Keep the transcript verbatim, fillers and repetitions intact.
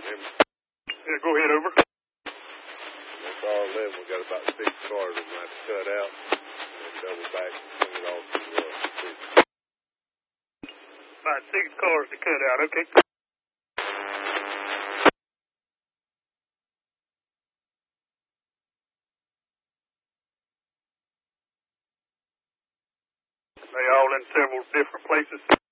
Yeah, go ahead, over. That's R eleven. We got about six cars that might cut out and double back and send it off to the street. About six cars to cut out, okay. They all in several different places.